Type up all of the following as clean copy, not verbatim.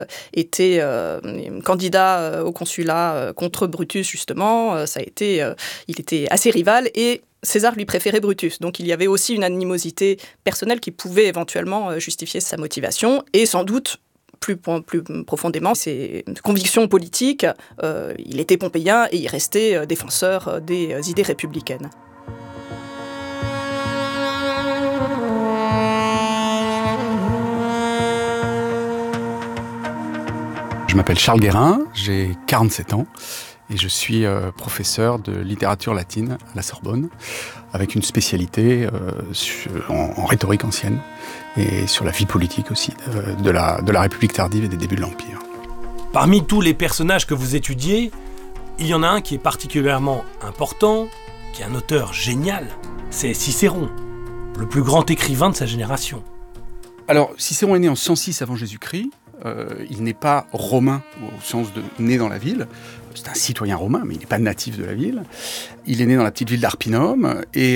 était candidat au consulat contre Brutus, justement. Il était assez rival et César lui préférait Brutus. Donc il y avait aussi une animosité personnelle qui pouvait éventuellement justifier sa motivation et sans doute plus profondément ses convictions politiques. Il était pompéien et il restait défenseur des idées républicaines. Je m'appelle Charles Guérin, j'ai 47 ans et je suis professeur de littérature latine à la Sorbonne avec une spécialité en rhétorique ancienne et sur la vie politique aussi de la République tardive et des débuts de l'Empire. Parmi tous les personnages que vous étudiez, il y en a un qui est particulièrement important, qui est un auteur génial, c'est Cicéron, le plus grand écrivain de sa génération. Alors, Cicéron est né en 106 avant Jésus-Christ. Il n'est pas romain au sens de né dans la ville. C'est un citoyen romain, mais il n'est pas natif de la ville. Il est né dans la petite ville d'Arpinum et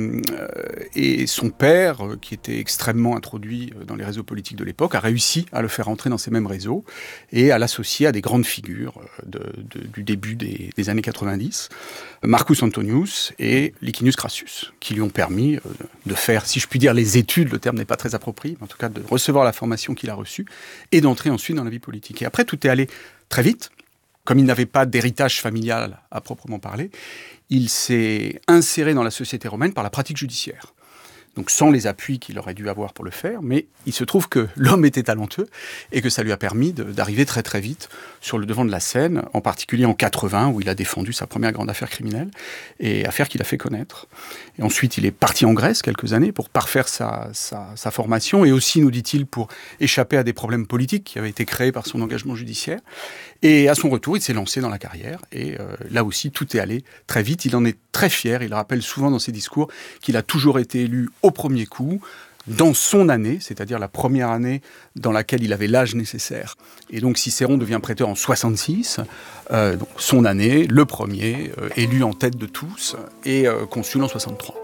son père, qui était extrêmement introduit dans les réseaux politiques de l'époque, a réussi à le faire entrer dans ces mêmes réseaux et à l'associer à des grandes figures du début des années 90, Marcus Antonius et Licinius Crassus, qui lui ont permis de faire, si je puis dire, les études, le terme n'est pas très approprié, mais en tout cas de recevoir la formation qu'il a reçue et d'entrer ensuite dans la vie politique. Et après, tout est allé très vite. Comme il n'avait pas d'héritage familial à proprement parler, il s'est inséré dans la société romaine par la pratique judiciaire. Donc sans les appuis qu'il aurait dû avoir pour le faire, mais il se trouve que l'homme était talentueux et que ça lui a permis d'arriver très très vite sur le devant de la scène, en particulier en 80 où il a défendu sa première grande affaire criminelle, et affaire qu'il a fait connaître. Et ensuite il est parti en Grèce quelques années pour parfaire sa formation et aussi, nous dit-il, pour échapper à des problèmes politiques qui avaient été créés par son engagement judiciaire. Et à son retour, il s'est lancé dans la carrière et là aussi tout est allé très vite. Il en est très fier, il rappelle souvent dans ses discours qu'il a toujours été élu au premier coup, dans son année, c'est-à-dire la première année dans laquelle il avait l'âge nécessaire. Et donc Cicéron devient préteur en 66, donc son année, le premier, élu en tête de tous, et consul en 63.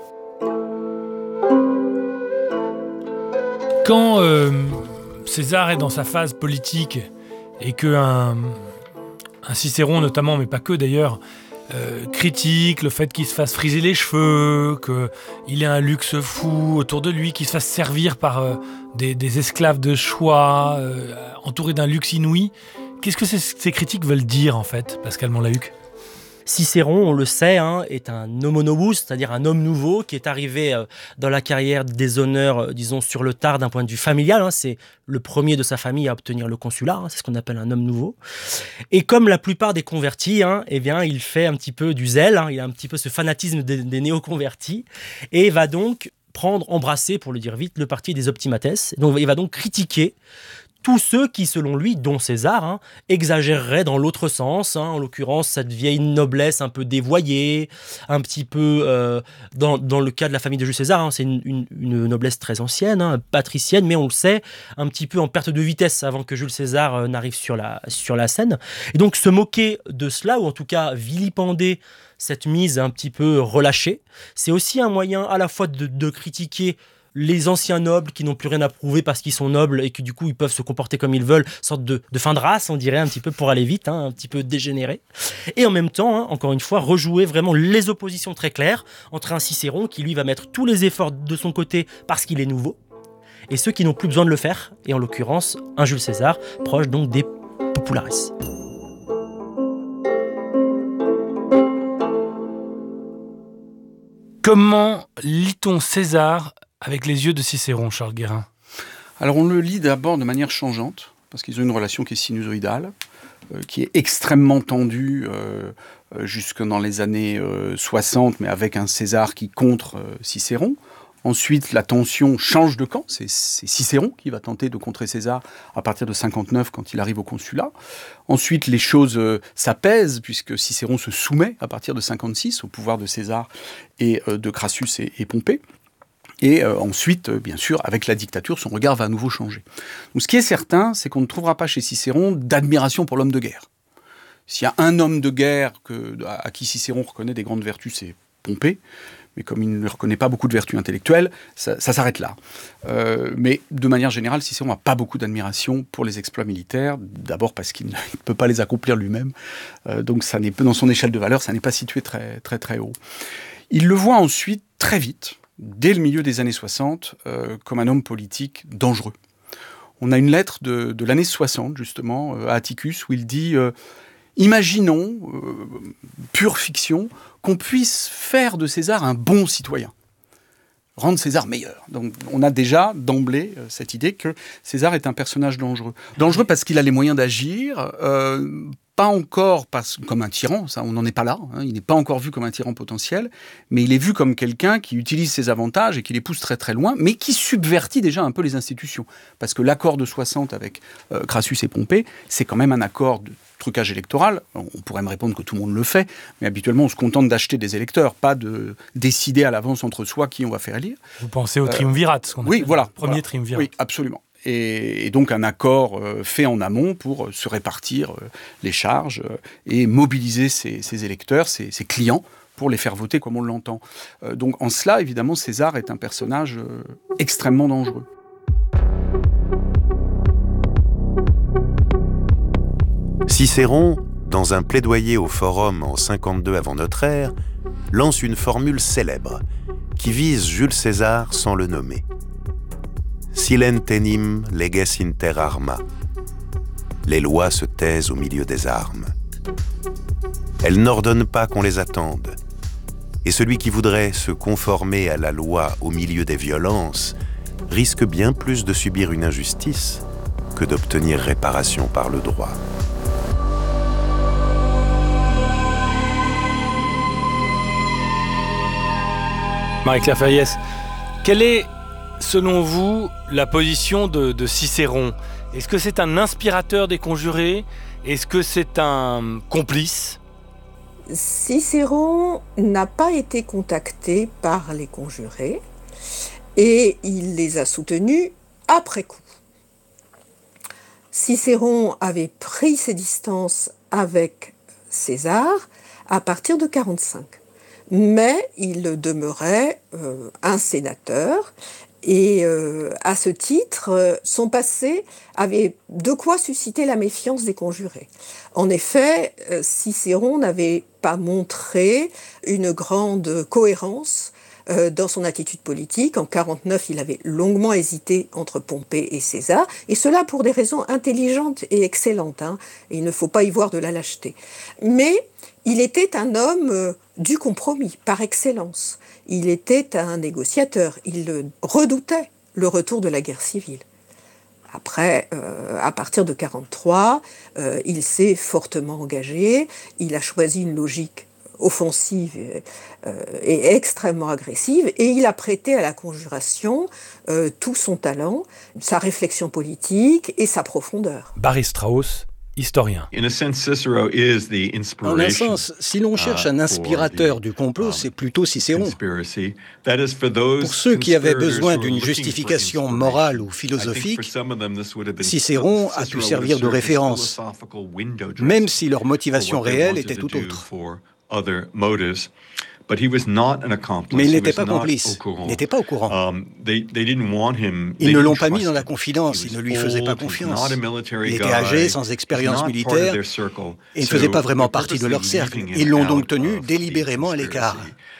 Quand César est dans sa phase politique et qu'un Cicéron notamment, mais pas que d'ailleurs, critique le fait qu'il se fasse friser les cheveux, qu'il ait un luxe fou autour de lui, qu'il se fasse servir par des esclaves de choix, entouré d'un luxe inouï. Qu'est-ce que ces critiques veulent dire en fait, Pascal Monlahuc ? Cicéron, on le sait, est un homo novus, c'est-à-dire un homme nouveau qui est arrivé dans la carrière des honneurs, disons, sur le tard d'un point de vue familial. C'est le premier de sa famille à obtenir le consulat, c'est ce qu'on appelle un homme nouveau. Et comme la plupart des convertis, eh bien, il fait un petit peu du zèle, il a un petit peu ce fanatisme des néo-convertis, et va donc embrasser, pour le dire vite, le parti des optimates. Donc, il va donc critiquer tous ceux qui, selon lui, dont César, exagéreraient dans l'autre sens, en l'occurrence cette vieille noblesse un peu dévoyée, un petit peu, dans le cas de la famille de Jules César, c'est une noblesse très ancienne, patricienne, mais on le sait, un petit peu en perte de vitesse avant que Jules César n'arrive sur la scène. Et donc se moquer de cela, ou en tout cas vilipender cette mise un petit peu relâchée, c'est aussi un moyen à la fois de critiquer les anciens nobles qui n'ont plus rien à prouver parce qu'ils sont nobles et que du coup ils peuvent se comporter comme ils veulent, sorte de fin de race on dirait, un petit peu pour aller vite, un petit peu dégénéré, et en même temps, encore une fois, rejouer vraiment les oppositions très claires entre un Cicéron qui lui va mettre tous les efforts de son côté parce qu'il est nouveau, et ceux qui n'ont plus besoin de le faire, et en l'occurrence un Jules César, proche donc des populares. Comment lit-on César avec les yeux de Cicéron, Charles Guérin ? Alors on le lit d'abord de manière changeante, parce qu'ils ont une relation qui est sinusoïdale, qui est extrêmement tendue jusque dans les années 60, mais avec un César qui contre Cicéron. Ensuite, la tension change de camp. C'est Cicéron qui va tenter de contrer César à partir de 59 quand il arrive au consulat. Ensuite, les choses s'apaisent puisque Cicéron se soumet à partir de 56 au pouvoir de César et de Crassus et Pompée. Et ensuite, bien sûr, avec la dictature, son regard va à nouveau changer. Donc, ce qui est certain, c'est qu'on ne trouvera pas chez Cicéron d'admiration pour l'homme de guerre. S'il y a un homme de guerre à qui Cicéron reconnaît des grandes vertus, c'est Pompée. mais comme il ne reconnaît pas beaucoup de vertus intellectuelles, ça s'arrête là. Mais de manière générale, Cicéron n'a pas beaucoup d'admiration pour les exploits militaires, d'abord parce qu'il ne peut pas les accomplir lui-même, donc ça n'est, dans son échelle de valeur, ça n'est pas situé très, très, très haut. Il le voit ensuite, très vite, dès le milieu des années 60, comme un homme politique dangereux. On a une lettre de l'année 60, justement, à Atticus, où il dit « Imaginons, pure fiction, qu'on puisse faire de César un bon citoyen. Rendre César meilleur. » Donc on a déjà, d'emblée, cette idée que César est un personnage dangereux. Dangereux parce qu'il a les moyens d'agir, pas encore comme un tyran, ça, on n'en est pas là, hein, il n'est pas encore vu comme un tyran potentiel, mais il est vu comme quelqu'un qui utilise ses avantages et qui les pousse très très loin, mais qui subvertit déjà un peu les institutions. Parce que l'accord de 60 avec Crassus et Pompée, c'est quand même un accord de trucage électoral. On pourrait me répondre que tout le monde le fait, mais habituellement on se contente d'acheter des électeurs, pas de décider à l'avance entre soi qui on va faire élire. Vous pensez au triumvirat, ce qu'on appelle le premier triumvirat. Oui, absolument. Et donc un accord fait en amont pour se répartir les charges et mobiliser ses électeurs, ses clients, pour les faire voter comme on l'entend. Donc en cela, évidemment, César est un personnage extrêmement dangereux. Cicéron, dans un plaidoyer au Forum en 52 avant notre ère, lance une formule célèbre qui vise Jules César sans le nommer. Silentenim leges inter arma. Les lois se taisent au milieu des armes. Elles n'ordonnent pas qu'on les attende. Et celui qui voudrait se conformer à la loi au milieu des violences risque bien plus de subir une injustice que d'obtenir réparation par le droit. Marie-Claire Fayès, quelle est, selon vous, la position de Cicéron? Est-ce que c'est un inspirateur des conjurés? Est-ce que c'est un complice? Cicéron n'a pas été contacté par les conjurés et il les a soutenus après coup. Cicéron avait pris ses distances avec César à partir de 45. Mais il demeurait un sénateur et à ce titre, son passé avait de quoi susciter la méfiance des conjurés. En effet, Cicéron n'avait pas montré une grande cohérence dans son attitude politique. En 49, il avait longuement hésité entre Pompée et César, et cela pour des raisons intelligentes et excellentes. Il ne faut pas y voir de la lâcheté. Mais il était un homme du compromis, par excellence. Il était un négociateur. Il redoutait le retour de la guerre civile. Après, à partir de 1943, il s'est fortement engagé. Il a choisi une logique offensive et extrêmement agressive, et il a prêté à la conjuration tout son talent, sa réflexion politique et sa profondeur. Barry Strauss, historien. En un sens, si l'on cherche un inspirateur du complot, c'est plutôt Cicéron. Pour ceux qui avaient besoin d'une justification morale ou philosophique, Cicéron a pu servir de référence, même si leur motivation réelle était tout autre. Mais il n'était pas complice, il n'était pas au courant. Ils ne l'ont pas mis dans la confidence, ils ne lui faisaient pas confiance. Il était âgé, sans expérience militaire, et ne faisait pas vraiment partie de leur cercle. Ils l'ont donc tenu délibérément à l'écart.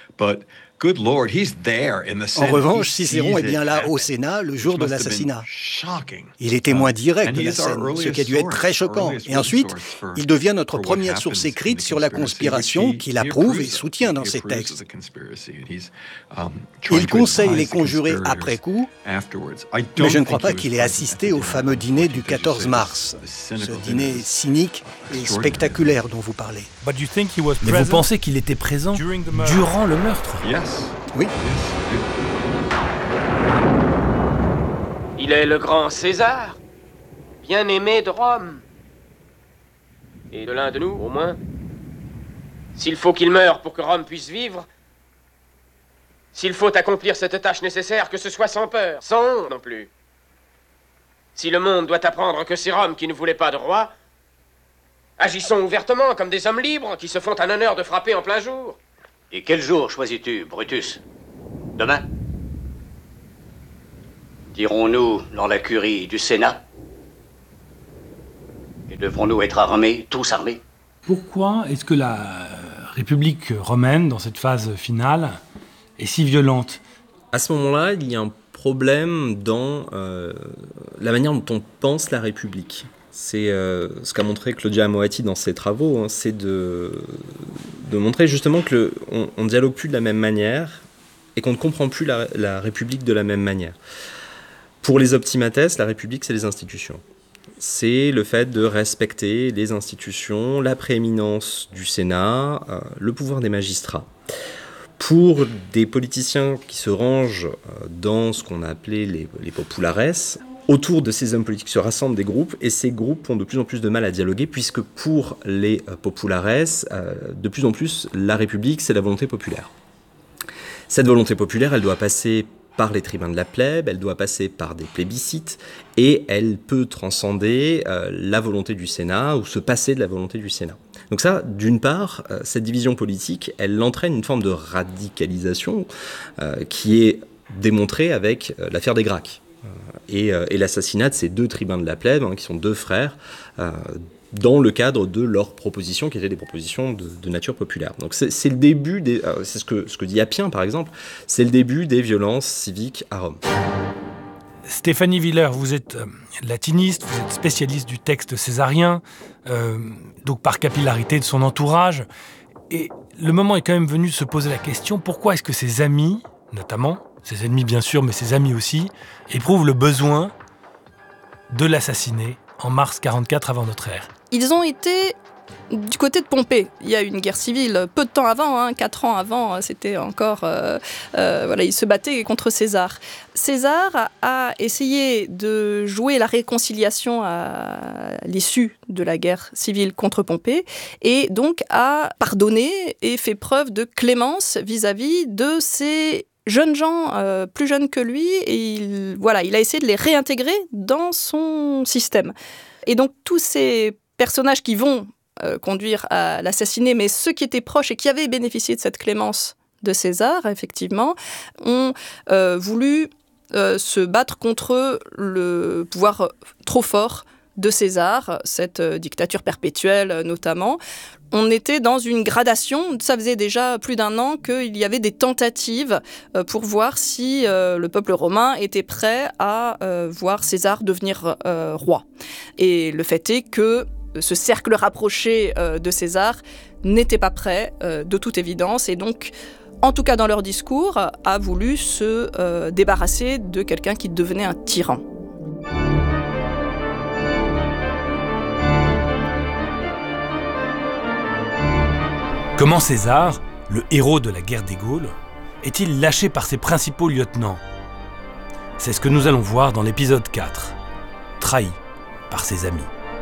En revanche, Cicéron est bien là au Sénat le jour de l'assassinat. Il est témoin direct de la scène, ce qui a dû être très choquant. Et ensuite, il devient notre première source écrite sur la conspiration qu'il approuve et soutient dans ses textes. Il conseille les conjurés après coup, mais je ne crois pas qu'il ait assisté au fameux dîner du 14 mars, ce dîner cynique et spectaculaire dont vous parlez. Mais vous pensez qu'il était présent durant le meurtre? Oui. Il est le grand César, bien-aimé de Rome. Et de l'un de nous, au moins. S'il faut qu'il meure pour que Rome puisse vivre, s'il faut accomplir cette tâche nécessaire, que ce soit sans peur, sans honte non plus. Si le monde doit apprendre que c'est Rome qui ne voulait pas de roi, agissons ouvertement comme des hommes libres qui se font un honneur de frapper en plein jour. Et quel jour choisis-tu, Brutus? Demain? Dirons-nous dans la curie du Sénat? Et devrons-nous être armés, tous armés? Pourquoi est-ce que la République romaine, dans cette phase finale, est si violente? À ce moment-là, il y a un problème dans la manière dont on pense la République. C'est ce qu'a montré Claudia Moatti dans ses travaux, hein, c'est de montrer justement qu'on ne dialogue plus de la même manière et qu'on ne comprend plus la République de la même manière. Pour les optimates, la République, c'est les institutions. C'est le fait de respecter les institutions, la prééminence du Sénat, le pouvoir des magistrats. Pour des politiciens qui se rangent dans ce qu'on a appelé les populares, autour de ces hommes politiques se rassemblent des groupes, et ces groupes ont de plus en plus de mal à dialoguer, puisque pour les populares, de plus en plus, la République, c'est la volonté populaire. Cette volonté populaire, elle doit passer par les tribuns de la plèbe, elle doit passer par des plébiscites, et elle peut transcender la volonté du Sénat, ou se passer de la volonté du Sénat. Donc ça, d'une part, cette division politique, elle entraîne une forme de radicalisation qui est démontrée avec l'affaire des Gracques et l'assassinat de ces deux tribuns de la plèbe, hein, qui sont deux frères, dans le cadre de leurs propositions, qui étaient des propositions de nature populaire. Donc c'est le début, c'est ce que dit Appien par exemple, c'est le début des violences civiques à Rome. Stéphanie Villers, vous êtes latiniste, vous êtes spécialiste du texte césarien, donc par capillarité de son entourage. Et le moment est quand même venu de se poser la question, pourquoi est-ce que ses amis, notamment, ses ennemis bien sûr, mais ses amis aussi, éprouvent le besoin de l'assassiner en mars 44 avant notre ère? Ils ont été du côté de Pompée. Il y a eu une guerre civile peu de temps avant, 4 ans avant, c'était encore... ils se battaient contre César. César a essayé de jouer la réconciliation à l'issue de la guerre civile contre Pompée, et donc a pardonné et fait preuve de clémence vis-à-vis de ces jeunes gens plus jeunes que lui, et il a essayé de les réintégrer dans son système. Et donc tous ces personnages qui vont conduire à l'assassiner, mais ceux qui étaient proches et qui avaient bénéficié de cette clémence de César, effectivement, ont voulu se battre contre le pouvoir trop fort de César, cette dictature perpétuelle notamment. On était dans une gradation, ça faisait déjà plus d'1 an qu'il y avait des tentatives pour voir si le peuple romain était prêt à voir César devenir roi. Et le fait est que ce cercle rapproché de César n'était pas prêt, de toute évidence, et donc, en tout cas dans leur discours, a voulu se débarrasser de quelqu'un qui devenait un tyran. Comment César, le héros de la guerre des Gaules, est-il lâché par ses principaux lieutenants? C'est ce que nous allons voir dans l'épisode 4, trahi par ses amis.